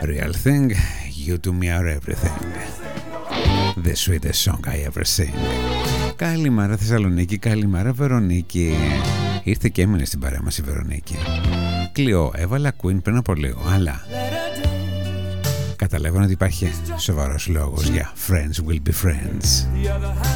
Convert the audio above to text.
Real thing, you to me are everything. The sweetest song I ever sing. Καλημέρα Θεσσαλονίκη, καλημέρα Βερονίκη. Ήρθε και έμεινε στην παρέα μας η Βερονίκη. Κλειό, έβαλα Queen πριν από λίγο, αλλά καταλαβαίνω ότι υπάρχει σοβαρός λόγος για Friends will be friends.